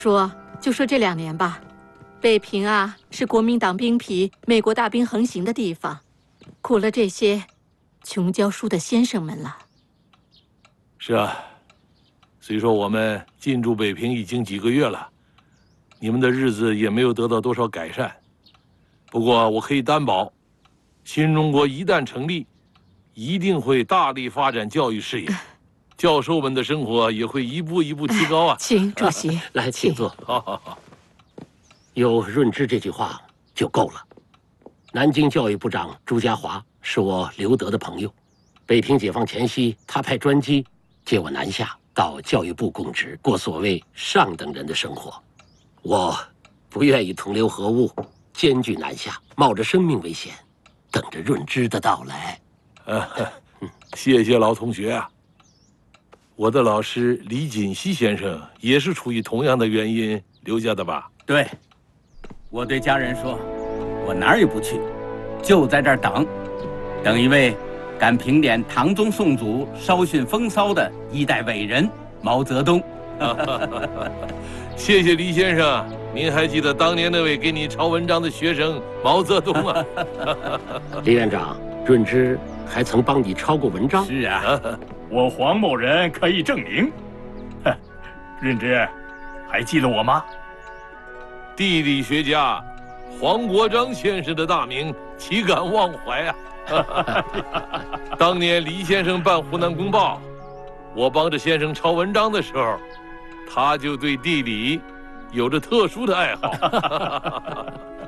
就说这2年吧，北平啊是国民党兵痞、美国大兵横行的地方，苦了这些穷教书的先生们了。 是啊，虽说我们进驻北平已经几个月了，你们的日子也没有得到多少改善。不过我可以担保，新中国一旦成立，一定会大力发展教育事业。 教授们的生活也会一步一步提高啊！ 请主席来，请坐。 好。 有润之这句话就够了。南京教育部长朱家骅是我刘德的朋友，北平解放前夕，他派专机接我南下，到教育部供职，过所谓上等人的生活。我不愿意同流合污，艰巨南下，冒着生命危险，等着润之的到来。 谢谢老同学啊！ 我的老师李锦熙先生也是出于同样的原因留下的吧？ 对，我对家人说，我哪儿也不去，就在这儿等一位敢评点唐宗宋祖、稍逊风骚的一代伟人毛泽东。 谢谢李先生，您还记得当年那位给你抄文章的学生毛泽东啊？ 李院长，润之还曾帮你抄过文章。 是啊。 我黄某人可以证明。哼，润之，还记得我吗？ 地理学家黄国章先生的大名，岂敢忘怀啊！当年李先生办《湖南公报》，我帮着先生抄文章的时候，他就对地理有着特殊的爱好。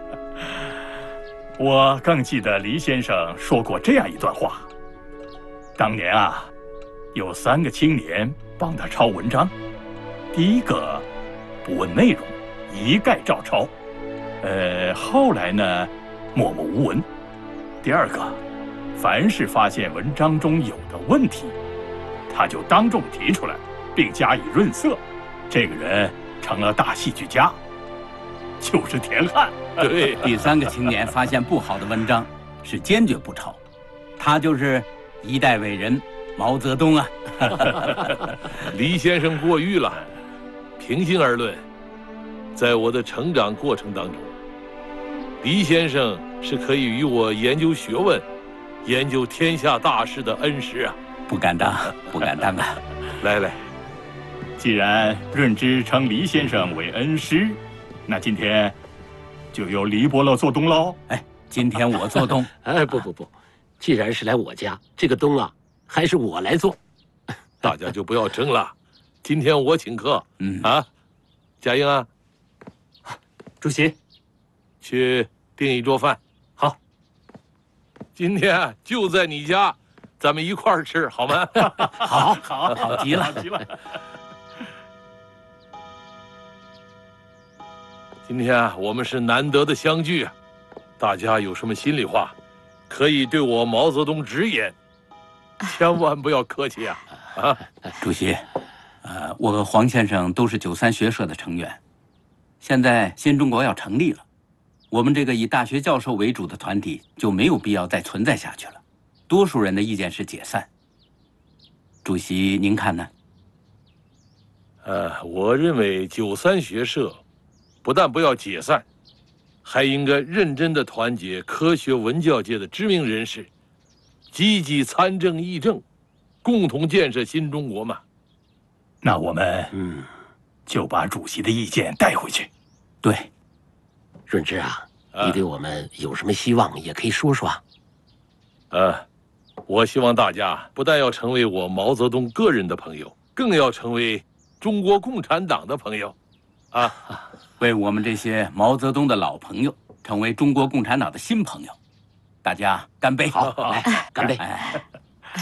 我更记得黎先生说过这样一段话：当年啊，有3个青年帮他抄文章，第一个不问内容，一概照抄，后来呢，默默无闻；第二个，凡是发现文章中有的问题，他就当众提出来，并加以润色，这个人成了大戏剧家，就是田汉。 对， 第3个青年发现不好的文章，是坚决不抄，他就是一代伟人毛泽东啊。 黎先生过誉了。平心而论，在我的成长过程当中，黎先生是可以与我研究学问、研究天下大事的恩师啊。 不敢当，不敢当啊。 来， 既然润之称黎先生为恩师，那今天就由黎伯乐做东喽。 哎，今天我做东。 哎，不，既然是来我家，这个东啊，还是我来做。 大家就不要争了。今天我请客。佳英啊， 主席， 去订一桌饭。 好。 今天就在你家，咱们一块儿吃，好吗？ 好极了， 极了。 今天啊，我们是难得的相聚啊，大家有什么心里话，可以对我毛泽东直言，千万不要客气啊！ 主席，我和黄先生都是93学社的成员，现在新中国要成立了，我们这个以大学教授为主的团体就没有必要再存在下去了。多数人的意见是解散，主席您看呢？ 我认为93学社不但不要解散，还应该认真地团结科学文教界的知名人士，积极参政议政，共同建设新中国嘛。 那我们就把主席的意见带回去。 对， 润之啊，你对我们有什么希望，也可以说说啊。 我希望大家不但要成为我毛泽东个人的朋友，更要成为中国共产党的朋友， 为我们这些毛泽东的老朋友成为中国共产党的新朋友，大家干杯！ 好，来干杯！